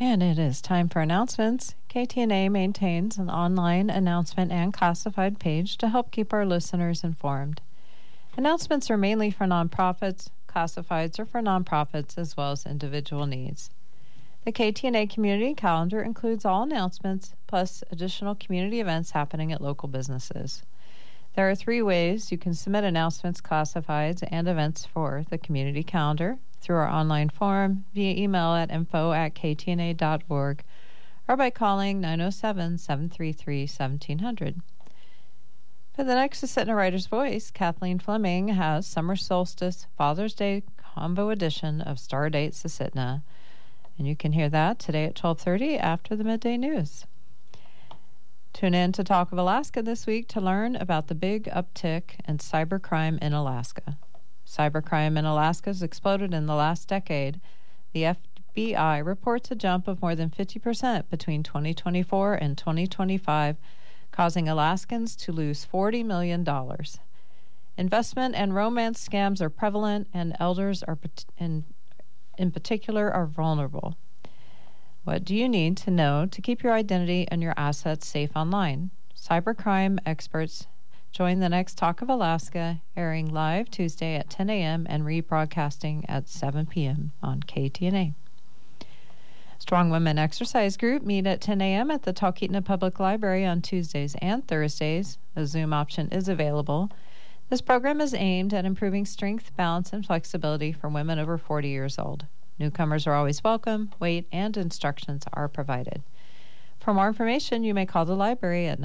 And it is time for announcements. KTNA maintains an online announcement and classified page to help keep our listeners informed. Announcements are mainly for nonprofits. Classifieds are for nonprofits as well as individual needs. The KTNA community calendar includes all announcements plus additional community events happening at local businesses. There are 3 ways you can submit announcements, classifieds, and events for the community calendar: through our online form, via email at info@ktna.org, or by calling 907-733-1700. For the next to Sit in a Writer's Voice, Kathleen Fleming has Summer Solstice Father's Day Combo Edition of Stardate Susitna. And you can hear that today at 12:30 after the midday news. Tune in to Talk of Alaska this week to learn about the big uptick in cybercrime in Alaska. Cybercrime in Alaska has exploded in the last decade. The FBI reports a jump of more than 50% between 2024 and 2025, causing Alaskans to lose $40 million. Investment and romance scams are prevalent, and elders are in particular are vulnerable. What do you need to know to keep your identity and your assets safe online? Cybercrime experts join the next Talk of Alaska, airing live Tuesday at 10 a.m. and rebroadcasting at 7 p.m. on KTNA. Strong Women Exercise Group meet at 10 a.m. at the Talkeetna Public Library on Tuesdays and Thursdays. A Zoom option is available. This program is aimed at improving strength, balance, and flexibility for women over 40 years old. Newcomers are always welcome. Weight and instructions are provided. For more information, you may call the library at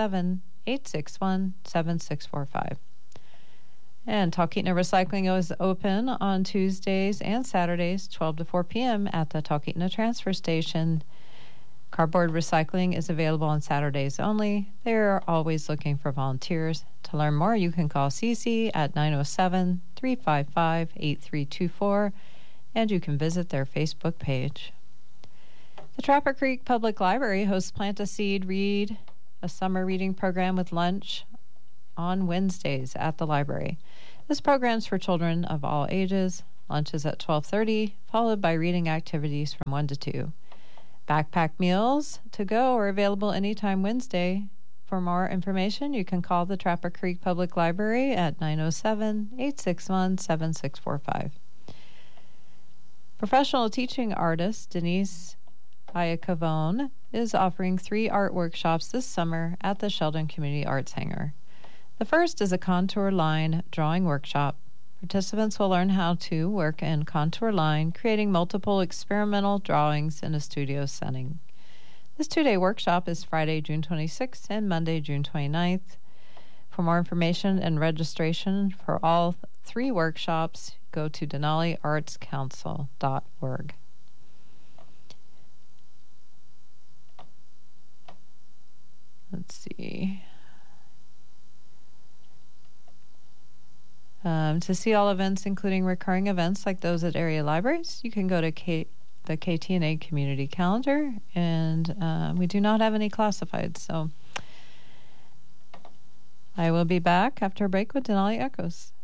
907-861-7645. And Talkeetna Recycling is open on Tuesdays and Saturdays, 12 to 4 p.m. at the Talkeetna Transfer Station. Cardboard recycling is available on Saturdays only. They are always looking for volunteers. To learn more, you can call CC at 907-355-8324, and you can visit their Facebook page. The Trapper Creek Public Library hosts Plant a Seed Read, a summer reading program with lunch on Wednesdays at the library. This program is for children of all ages. Lunch is at 12:30, followed by reading activities from 1 to 2. Backpack meals to go are available anytime Wednesday. For more information, you can call the Trapper Creek Public Library at 907-861-7645. Professional teaching artist Denise Iacovone is offering 3 art workshops this summer at the Sheldon Community Arts Hangar. The first is a contour line drawing workshop. Participants will learn how to work in contour line, creating multiple experimental drawings in a studio setting. This 2-day workshop is Friday, June 26th and Monday, June 29th. For more information and registration for all 3 workshops, go to denaliartscouncil.org. Let's see. To see all events, including recurring events like those at area libraries, you can go to the KTNA community calendar, and we do not have any classifieds. So I will be back after a break with Denali Echoes.